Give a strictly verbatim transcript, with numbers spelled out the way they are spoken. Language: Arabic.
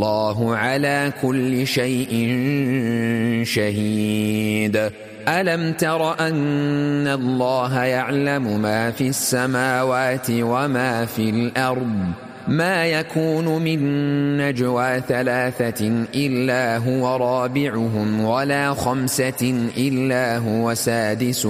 الله على كل شيء شهيد ألم تر أن الله يعلم ما في السماوات وما في الأرض ما يكون من نجوى ثلاثة إلا هو رابعهم ولا خمسة إلا هو سادسهم